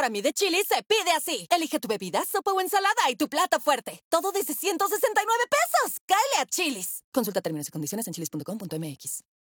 Para mí de Chili's se pide así. Elige tu bebida, sopa o ensalada y tu plato fuerte. Todo desde $169. ¡Cáele a Chili's! Consulta términos y condiciones en chili's.com.mx.